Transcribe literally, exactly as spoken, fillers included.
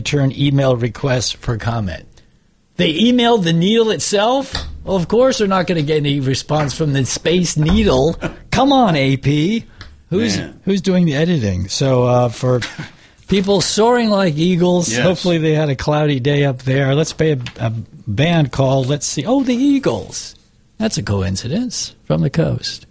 return email requests for comment. They emailed the Needle itself? Well, of course they're not going to get any response from the Space Needle. Come on, A P. Who's Man. who's doing the editing? So uh, for people soaring like eagles, yes. hopefully they had a cloudy day up there. Let's play a, a band called, let's see, oh, the Eagles. That's a coincidence from the coast.